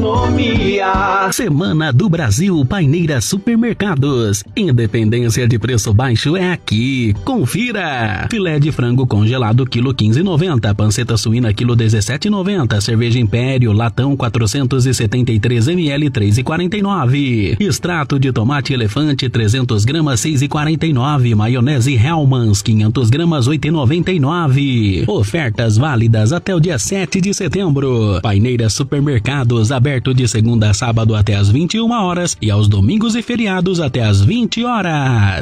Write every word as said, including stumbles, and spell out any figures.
economia. Semana do Brasil Paineira Supermercados. Independência de preço baixo é aqui. Confira. Filé de frango congelado quilo quinze e noventa, panceta suína quilo dezessete e noventa, cerveja Império latão quatrocentos e setenta e três mililitros três e quarenta e nove. Extrato de tomate elefante trezentos gramas seis e quarenta e nove, maionese Hellmann's quinhentos gramas oito e noventa e nove. Ofertas válidas até o dia sete de setembro. Paineira Supermercados aberto de segunda a sábado até às vinte e uma horas e aos domingos e feriados até às vinte horas.